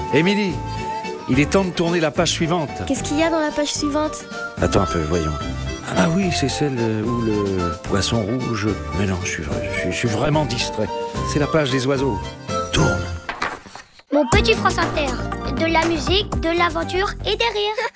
Émilie, il est temps de tourner la page suivante. Qu'est-ce qu'il y a dans la page suivante? Attends un peu, voyons. Ah oui, c'est celle où le poisson rouge... Mais non, je suis vraiment distrait. C'est la page des oiseaux. Tourne. Mon petit France Inter, de la musique, de l'aventure et des rires.